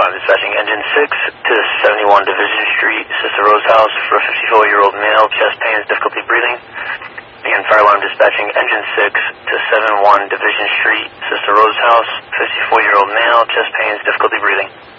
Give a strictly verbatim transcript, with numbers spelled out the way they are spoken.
alarm dispatching engine six to seventy-one Division Street, Sister Rose House for a fifty-four-year-old male, chest pains, difficulty breathing. Again, fire alarm dispatching engine six to seventy-one Division Street, Sister Rose House, fifty-four-year-old male, chest pains, difficulty breathing.